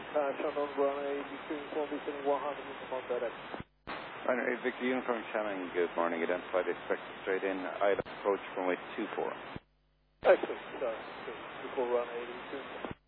Shandong runway between 4 100 on direct. Runway Victor Uniform Shannon, good morning. Identified expected straight in, ILS approach runway 24. Excellent, 24 runway between.